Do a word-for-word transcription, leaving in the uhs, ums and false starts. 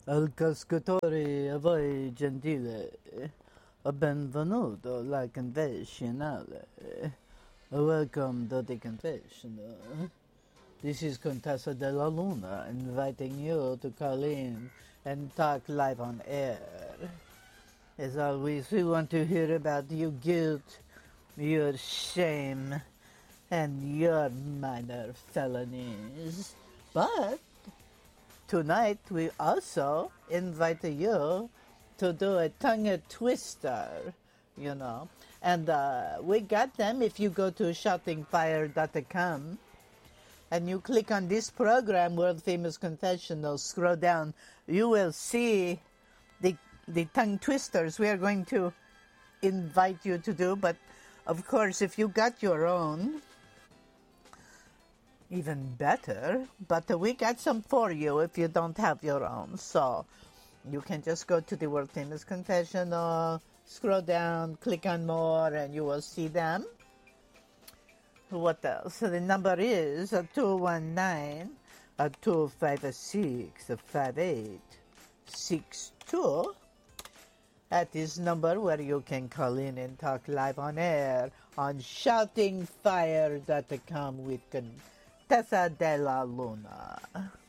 Ascoltatori, a voi gentile, benvenuto alla confessionale. Welcome to the confessional. This is Contessa della Luna inviting you to call in and talk live on air. As always, we want to hear about your guilt, your shame, and your minor felonies. But tonight we also invite you to do a tongue twister, you know. And uh, we got them if you go to shouting fire dot com and you click on this program, World Famous Confessional, scroll down, you will see the, the tongue twisters we are going to invite you to do. But of course, if you got your own, even better, but we got some for you if you don't have your own. So you can just go to the World Famous Confessional, scroll down, click on more, and you will see them. What else? So the number is two one nine, two five six, five eight six two. At this number where you can call in and talk live on air on shouting fire dot com with Contessa della Luna.